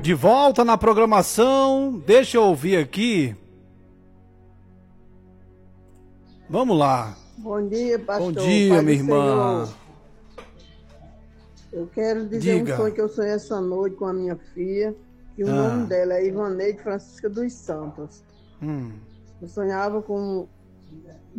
De volta na programação, deixa eu ouvir aqui. Vamos lá. Bom dia, pastor. Bom dia, minha irmã. Senhor. Eu quero dizer Diga. um sonho que eu sonhei essa noite com a minha filha, que o nome dela é Ivaneide Francisca dos Santos. Eu sonhava com